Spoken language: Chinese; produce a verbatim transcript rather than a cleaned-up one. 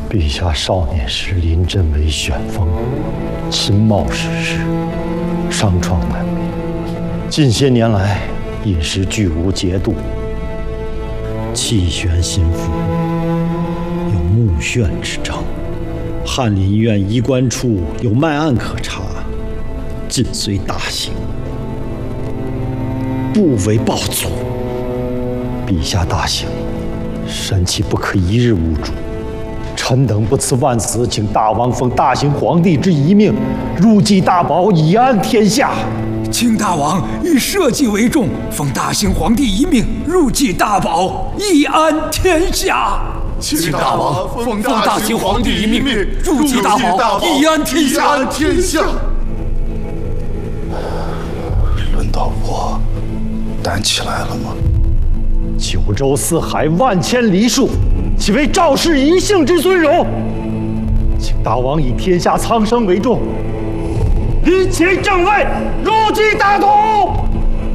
陛下少年时临阵为旋风，亲冒矢石，伤创难免。近些年来，饮食俱无节度，气悬心腹，有目眩之症。翰林医院医官处有脉案可查，尽虽大刑，不为暴卒。陛下大刑，神岂不可一日无主？臣等不辞万死，请大王奉大行皇帝之遗命，入继大宝，以安天下。 请大王以社稷为重，奉大行皇帝遗命，入继大宝，以安天下。 请大王奉大行皇帝遗命， 入继大宝，以安天下。 以安天下。 轮到我担起来了吗？ 九州四海，万千黎庶，岂为赵氏一姓之尊荣？请大王以天下苍生为重，临其正位，入继大统。